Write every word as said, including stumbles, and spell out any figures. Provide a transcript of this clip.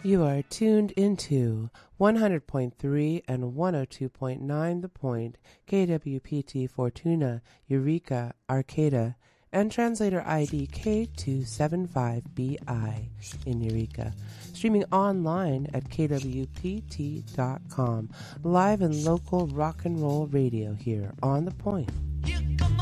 You are tuned into one hundred point three and one oh two point nine The Point, K W P T Fortuna, Eureka, Arcata, and translator I D K two seven five B I in Eureka. Streaming online at K W P T dot com. Live and local rock and roll radio here on The Point. You